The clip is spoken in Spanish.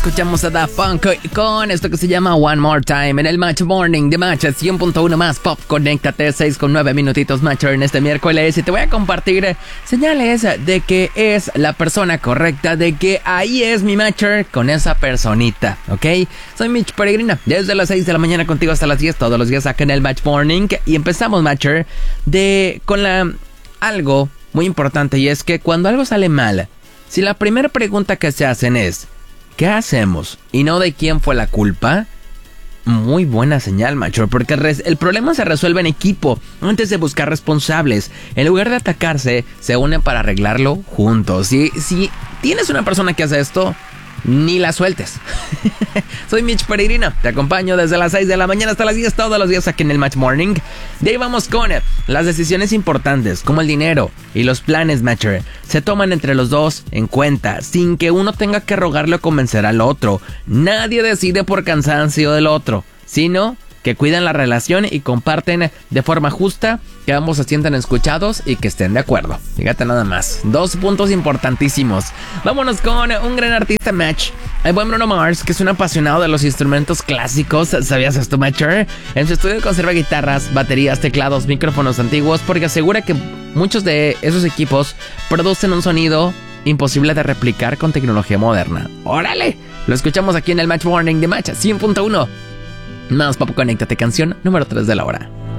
Escuchamos a Daft Punk con esto que se llama One More Time en el Match Morning de Match 100.1 más Pop. Conéctate, 6:09 minutitos Matcher en este miércoles, y te voy a compartir señales de que es la persona correcta, de que ahí es mi Matcher con esa personita, ¿ok? Soy Mitch Peregrina, desde las 6 de la mañana contigo hasta las 10, todos los días acá en el Match Morning, y empezamos Matcher con algo muy importante, y es que cuando algo sale mal, si la primera pregunta que se hacen es ¿qué hacemos? Y no de quién fue la culpa. Muy buena señal, macho, porque el problema se resuelve en equipo antes de buscar responsables. En lugar de atacarse, se unen para arreglarlo juntos. Si tienes una persona que hace esto, ni la sueltes. Soy Mitch Peregrina, te acompaño desde las 6 de la mañana hasta las 10 todos los días aquí en el Match Morning. De ahí vamos con las decisiones importantes, como el dinero y los planes, Matcher. Se toman entre los dos en cuenta, sin que uno tenga que rogarle o convencer al otro. Nadie decide por cansancio del otro, sino que cuidan la relación y comparten de forma justa, que ambos se sientan escuchados y que estén de acuerdo. Fíjate nada más, 2 puntos importantísimos. Vámonos con un gran artista, Match. El buen Bruno Mars, que es un apasionado de los instrumentos clásicos. ¿Sabías esto, Matcher? En su estudio conserva guitarras, baterías, teclados, micrófonos antiguos, porque asegura que muchos de esos equipos producen un sonido imposible de replicar con tecnología moderna. ¡Órale! Lo escuchamos aquí en el Match Morning de Match 100.1. Más Pop, conéctate, canción número 3 de la hora.